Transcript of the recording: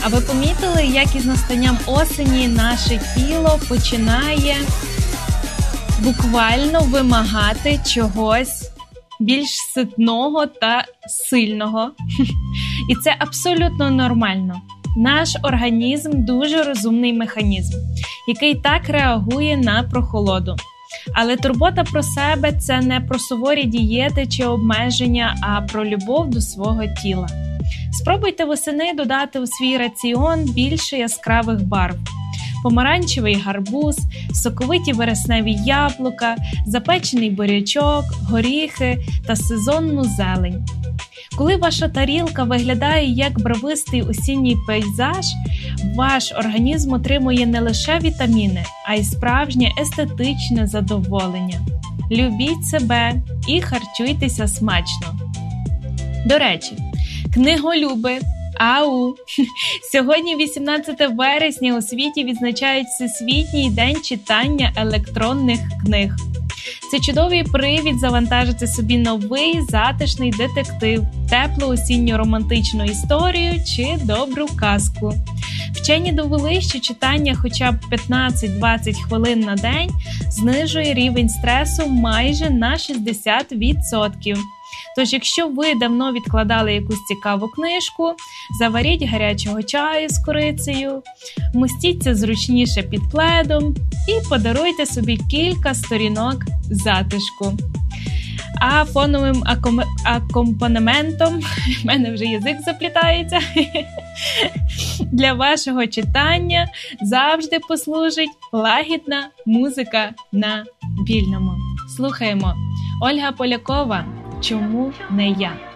А ви помітили, як із настанням осені наше тіло починає буквально вимагати чогось більш ситного та сильного? І це абсолютно нормально. Наш організм дуже розумний механізм, який так реагує на прохолоду. Але турбота про себе – це не про суворі дієти чи обмеження, а про любов до свого тіла. Спробуйте восени додати у свій раціон більше яскравих барв. Помаранчевий гарбуз, соковиті вересневі яблука, запечений бурячок, горіхи та сезонну зелень. Коли ваша тарілка виглядає як барвистий осінній пейзаж, ваш організм отримує не лише вітаміни, а й справжнє естетичне задоволення. Любіть себе і харчуйтеся смачно. До речі, книголюби, ау! Сьогодні, 18 вересня, у світі відзначають Всесвітній день читання електронних книг. Це чудовий привід завантажити собі новий затишний детектив, теплу осінньо-романтичну історію чи добру казку. Вчені довели, що читання хоча б 15-20 хвилин на день знижує рівень стресу майже на 60%. Тож, якщо ви давно відкладали якусь цікаву книжку, заваріть гарячого чаю з корицею, вмостіться зручніше під пледом і подаруйте собі кілька сторінок затишку. А фоновим акомпанементом, в мене вже язик заплітається, для вашого читання завжди послужить лагідна музика на вільному. Слухаємо. Ольга Полякова «Чому не я?».